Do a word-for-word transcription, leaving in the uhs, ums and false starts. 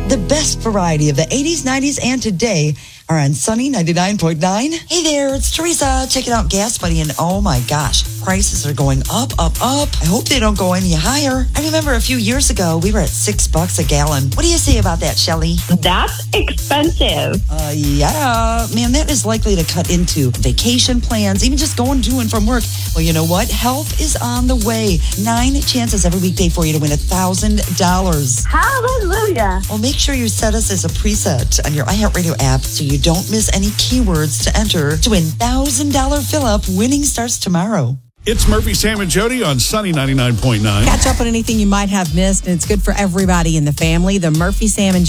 The best variety of the eighties, nineties, and today are on Sunny ninety-nine point nine. Hey there, it's Teresa. Checking out Gas Buddy, and oh my gosh, prices are going up, up, up. I hope they don't go any higher. I remember a few years ago, we were at six bucks a gallon. What do you say about that, Shelley? That's expensive. Uh, yeah, man, that is likely to cut into vacation plans, even just going to and from work. Well, you know what? Health is on the way. Nine chances every weekday for you to win one thousand dollars. Hallelujah. Well, make sure you set us as a preset on your iHeartRadio app so you don't miss any keywords to enter to win one thousand dollars fill-up. Winning starts tomorrow. It's Murphy, Sam, and Jody on Sunny ninety-nine point nine. Catch up on anything you might have missed, and it's good for everybody in the family. The Murphy, Sam, and